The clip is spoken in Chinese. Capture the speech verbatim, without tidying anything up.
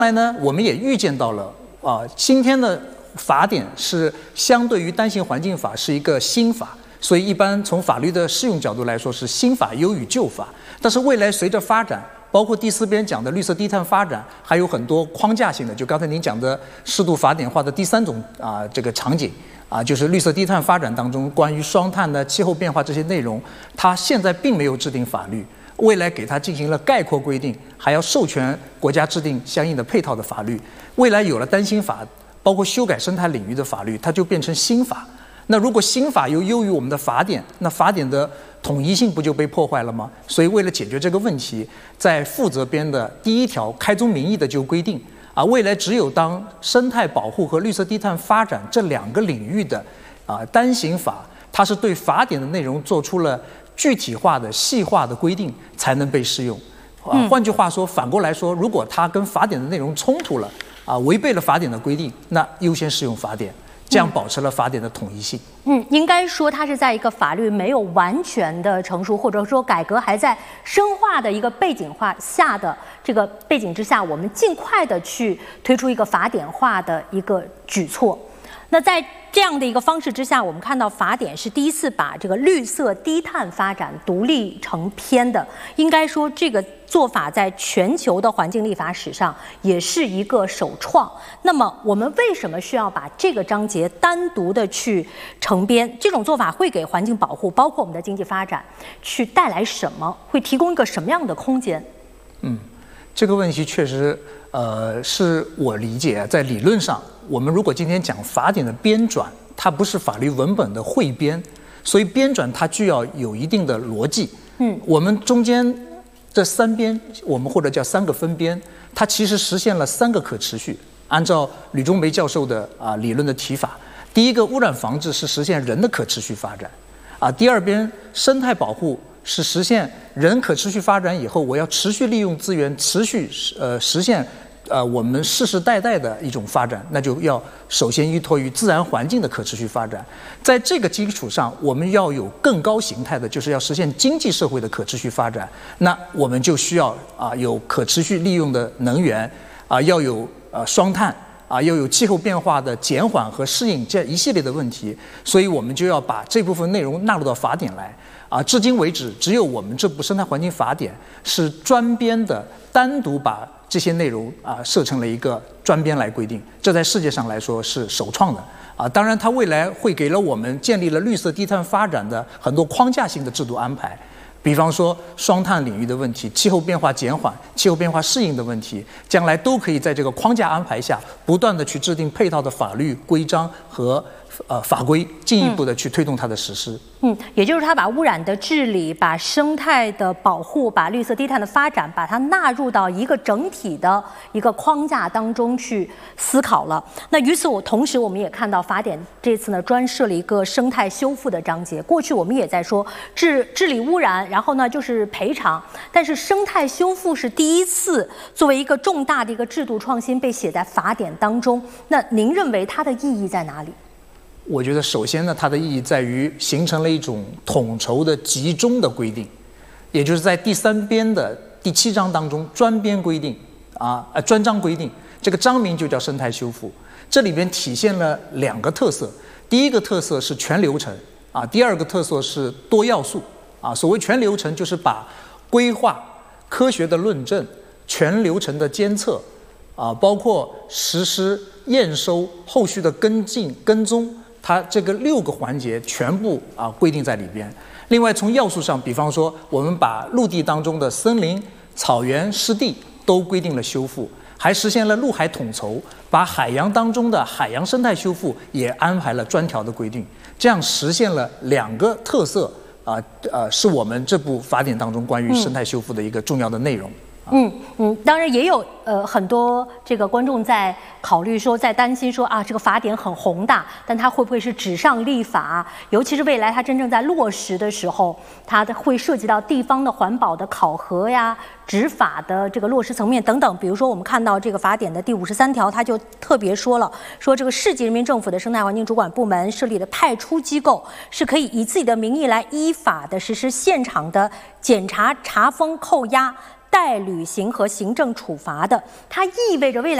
来呢，我们也预见到了啊，今天的法典是相对于单行环境法是一个新法，所以一般从法律的适用角度来说是新法优于旧法。但是未来随着发展，包括第四边讲的绿色低碳发展，还有很多框架性的，就刚才您讲的适度法典化的第三种啊这个场景啊，就是绿色低碳发展当中关于双碳的气候变化这些内容，它现在并没有制定法律。未来给它进行了概括规定，还要授权国家制定相应的配套的法律。未来有了单行法，包括修改生态领域的法律，它就变成新法。那如果新法又优于我们的法典，那法典的统一性不就被破坏了吗？所以为了解决这个问题，在负责编的第一条开宗明义的就规定啊，未来只有当生态保护和绿色低碳发展这两个领域的啊单行法，它是对法典的内容做出了具体化的细化的规定才能被适用，啊，换句话说，反过来说，如果它跟法典的内容冲突了，啊，违背了法典的规定，那优先适用法典，这样保持了法典的统一性。 嗯，应该说它是在一个法律没有完全的成熟，或者说改革还在深化的一个背景化下的这个背景之下，我们尽快的去推出一个法典化的一个举措。那在这样的一个方式之下，我们看到法典是第一次把这个绿色低碳发展独立成篇的，应该说这个做法在全球的环境立法史上也是一个首创。那么我们为什么需要把这个章节单独的去成编？这种做法会给环境保护，包括我们的经济发展，去带来什么？会提供一个什么样的空间？ 嗯，这个问题确实，呃，是我理解，在理论上，我们如果今天讲法典的编纂，它不是法律文本的汇编，所以编纂它具有有一定的逻辑。嗯，我们中间这三编，我们或者叫三个分编，它其实实现了三个可持续。按照吕中梅教授的啊理论的提法，第一个污染防治是实现人的可持续发展，啊，第二边生态保护是实现人可持续发展以后，我要持续利用资源，持续呃实现呃我们世世代代的一种发展，那就要首先依托于自然环境的可持续发展。在这个基础上，我们要有更高形态的，就是要实现经济社会的可持续发展。那我们就需要啊有可持续利用的能源，啊要有呃双碳。啊，要有气候变化的减缓和适应这一系列的问题，所以我们就要把这部分内容纳入到法典来。啊，至今为止，只有我们这部生态环境法典是专编的，单独把这些内容啊设成了一个专编来规定，这在世界上来说是首创的。啊，当然，它未来会给了我们建立了绿色低碳发展的很多框架性的制度安排。比方说双碳领域的问题、气候变化减缓、气候变化适应的问题，将来都可以在这个框架安排下，不断的去制定配套的法律规章和呃法规，进一步的去推动它的实施。 嗯，也就是它把污染的治理、把生态的保护、把绿色低碳的发展，把它纳入到一个整体的一个框架当中去思考了。那与此我同时，我们也看到法典这次呢专设了一个生态修复的章节。过去我们也在说治治理污染，然后呢就是赔偿，但是生态修复是第一次作为一个重大的一个制度创新被写在法典当中。那您认为它的意义在哪里？ 我觉得首先呢，它的意义在于形成了一种统筹的集中的规定，也就是在第三编的第七章当中专编规定啊，呃专章规定，这个章名就叫生态修复。这里边体现了两个特色，第一个特色是全流程啊，第二个特色是多要素啊。所谓全流程，就是把规划、科学的论证、全流程的监测啊，包括实施、验收、后续的跟进、跟踪。它这个六个环节全部啊规定在里边。另外，从要素上，比方说，我们把陆地当中的森林、草原、湿地都规定了修复，还实现了陆海统筹，把海洋当中的海洋生态修复也安排了专条的规定，这样实现了两个特色啊呃，是我们这部法典当中关于生态修复的一个重要的内容。 嗯嗯，当然也有呃很多这个观众在考虑说，在担心说啊，这个法典很宏大，但它会不会是纸上立法？尤其是未来它真正在落实的时候，它会涉及到地方的环保的考核呀、执法的这个落实层面等等。比如说，我们看到这个法典的第五十三条，它就特别说了，说这个市级人民政府的生态环境主管部门设立的派出机构是可以以自己的名义来依法的实施现场的检查、查封、扣押、 待履行和行政处罚的，它意味着未来。